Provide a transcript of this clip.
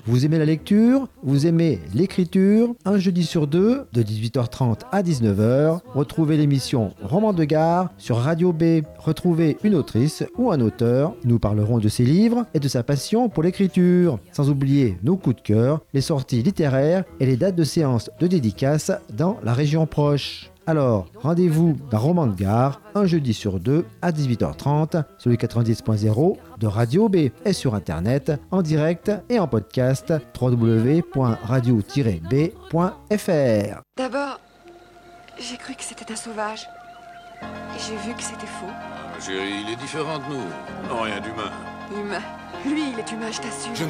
Vous aimez la lecture? Vous aimez l'écriture? Un jeudi sur deux, de 18h30 à 19h, retrouvez l'émission Roman de gare sur Radio B. Retrouvez une autrice ou un auteur. Nous parlerons de ses livres et de sa passion pour l'écriture. Sans oublier nos coups de cœur, les sorties littéraires et les dates de séances de dédicaces dans la région proche. Alors, rendez-vous dans Roman de gare, un jeudi sur deux à 18h30 sur le 90.0 de Radio B et sur Internet, en direct et en podcast www.radio-b.fr. D'abord, j'ai cru que c'était un sauvage. Et j'ai vu que c'était faux. Ah, ma chérie, il est différent de nous. Non, rien d'humain. Humain. Lui, il est humain, je t'assure.